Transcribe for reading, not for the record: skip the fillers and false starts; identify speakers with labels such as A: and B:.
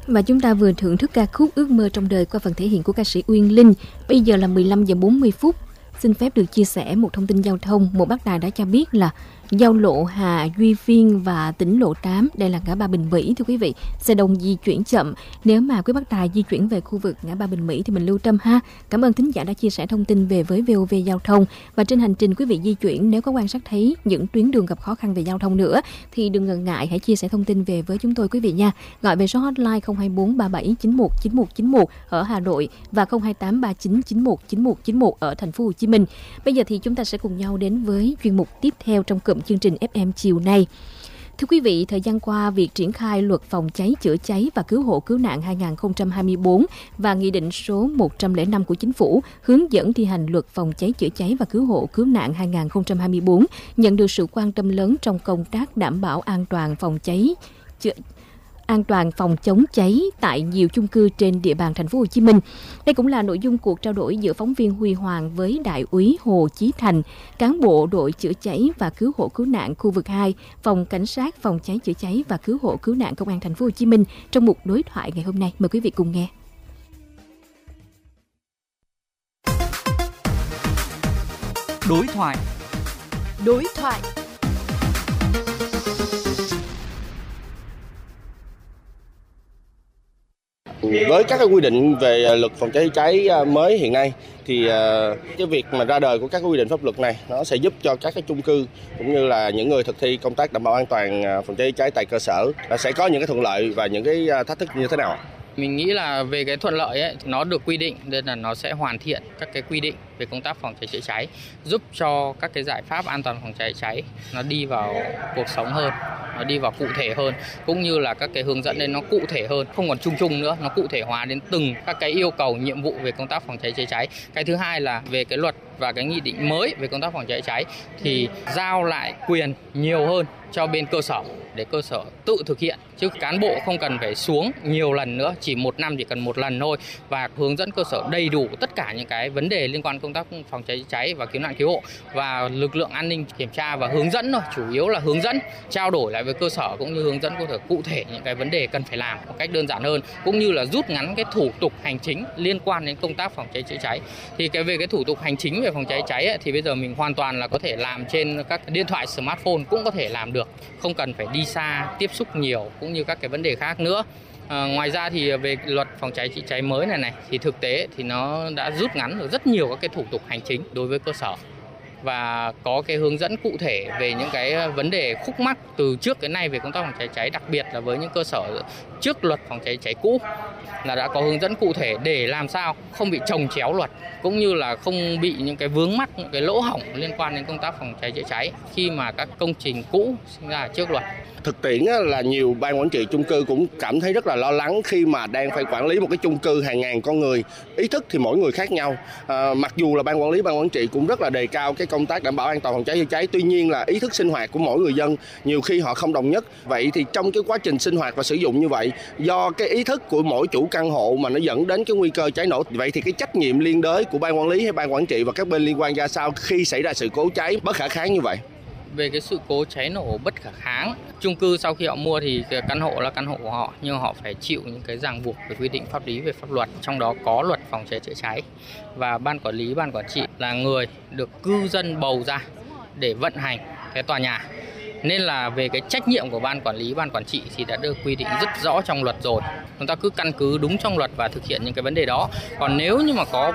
A: Và chúng ta vừa thưởng thức ca khúc Ước mơ trong đời qua phần thể hiện của ca sĩ Uyên Linh. Bây giờ là 15 giờ 40 phút. Xin phép được chia sẻ một thông tin giao thông. Một bác tài đã cho biết là giao lộ Hà Duy Phiên và tỉnh lộ 8, đây là ngã ba Bình Mỹ thưa quý vị, xe đông di chuyển chậm. Nếu mà quý bác tài di chuyển về khu vực ngã ba Bình Mỹ thì mình lưu tâm ha. Cảm ơn thính giả đã chia sẻ thông tin về với VOV Giao thông. Và trên hành trình quý vị di chuyển, nếu có quan sát thấy những tuyến đường gặp khó khăn về giao thông nữa thì đừng ngần ngại, hãy chia sẻ thông tin về với chúng tôi quý vị nha. Gọi về số hotline 024 37 91 91 91 ở Hà Nội và 028 39 91 91 91 ở thành phố Hồ Chí Minh. Bây giờ thì chúng ta sẽ cùng nhau đến với chuyên mục tiếp theo trong cụm chương trình FM chiều nay. Thưa quý vị, thời gian qua, việc triển khai luật phòng cháy chữa cháy và cứu hộ cứu nạn 2024 và Nghị định số 105 của Chính phủ hướng dẫn thi hành luật phòng cháy chữa cháy và cứu hộ cứu nạn 2024 nhận được sự quan tâm lớn trong công tác đảm bảo an toàn phòng chống cháy tại nhiều chung cư trên địa bàn thành phố Hồ Chí Minh. Đây cũng là nội dung cuộc trao đổi giữa phóng viên Huy Hoàng với Đại úy Hồ Chí Thành, cán bộ đội chữa cháy và cứu hộ cứu nạn khu vực 2, Phòng Cảnh sát phòng cháy chữa cháy và cứu hộ cứu nạn Công an thành phố Hồ Chí Minh trong mục đối thoại ngày hôm nay. Mời quý vị cùng nghe.
B: Đối thoại.
C: Với các cái quy định về luật phòng cháy chữa cháy mới hiện nay thì cái việc mà ra đời của các quy định pháp luật này nó sẽ giúp cho các cái chung cư cũng như là những người thực thi công tác đảm bảo an toàn phòng cháy chữa cháy tại cơ sở sẽ có những cái thuận lợi và những cái thách thức như thế nào?
D: Mình nghĩ là về cái thuận lợi ấy, nó được quy định nên là nó sẽ hoàn thiện các cái quy định về công tác phòng cháy chữa cháy, giúp cho các cái giải pháp an toàn phòng cháy chữa cháy nó đi vào cuộc sống hơn, nó đi vào cụ thể hơn, cũng như là các cái hướng dẫn nên nó cụ thể hơn, không còn chung chung nữa, nó cụ thể hóa đến từng các cái yêu cầu nhiệm vụ về công tác phòng cháy chữa cháy. Cái thứ hai là về cái luật và cái nghị định mới về công tác phòng cháy chữa cháy thì giao lại quyền nhiều hơn cho bên cơ sở để cơ sở tự thực hiện, chứ cán bộ không cần phải xuống nhiều lần nữa, chỉ một năm chỉ cần một lần thôi, và hướng dẫn cơ sở đầy đủ tất cả những cái vấn đề liên quan công tác phòng cháy chữa cháy và cứu nạn cứu hộ, và lực lượng an ninh kiểm tra và hướng dẫn thôi, chủ yếu là hướng dẫn, trao đổi lại với cơ sở cũng như hướng dẫn cơ sở cụ thể những cái vấn đề cần phải làm một cách đơn giản hơn, cũng như là rút ngắn cái thủ tục hành chính liên quan đến công tác phòng cháy chữa cháy. Thì về cái thủ tục hành chính về phòng cháy cháy ấy, thì bây giờ mình hoàn toàn là có thể làm trên các điện thoại smartphone cũng có thể làm được, không cần phải đi xa tiếp xúc nhiều cũng như các cái vấn đề khác nữa. Ngoài ra thì về luật phòng cháy chữa cháy mới này thì thực tế thì nó đã rút ngắn được rất nhiều các cái thủ tục hành chính đối với cơ sở, và có cái hướng dẫn cụ thể về những cái vấn đề khúc mắc từ trước đến nay về công tác phòng cháy cháy, đặc biệt là với những cơ sở trước luật phòng cháy cháy cũ là đã có hướng dẫn cụ thể để làm sao không bị chồng chéo luật, cũng như là không bị những cái vướng mắc, những cái lỗ hổng liên quan đến công tác phòng cháy chữa cháy khi mà các công trình cũ sinh ra trước luật.
C: Thực tiễn là nhiều ban quản trị chung cư cũng cảm thấy rất là lo lắng khi mà đang phải quản lý một cái chung cư hàng ngàn con người. Ý thức thì mỗi người khác nhau. Mặc dù là ban quản lý, ban quản trị cũng rất là đề cao cái công tác đảm bảo an toàn phòng cháy chữa cháy, tuy nhiên là ý thức sinh hoạt của mỗi người dân nhiều khi họ không đồng nhất. Vậy thì trong cái quá trình sinh hoạt và sử dụng như vậy, do cái ý thức của mỗi chủ căn hộ mà nó dẫn đến cái nguy cơ cháy nổ. Vậy thì cái trách nhiệm liên đới của ban quản lý hay ban quản trị và các bên liên quan ra sao khi xảy ra sự cố cháy bất khả kháng như vậy?
D: Về cái sự cố cháy nổ bất khả kháng, chung cư sau khi họ mua thì cái căn hộ là căn hộ của họ, nhưng họ phải chịu những cái ràng buộc về quy định pháp lý về pháp luật, trong đó có luật phòng cháy chữa cháy, và ban quản lý, ban quản trị là người được cư dân bầu ra để vận hành cái tòa nhà. Nên là về cái trách nhiệm của ban quản lý, ban quản trị thì đã được quy định rất rõ trong luật rồi. Chúng ta cứ căn cứ đúng trong luật và thực hiện những cái vấn đề đó. Còn nếu như mà có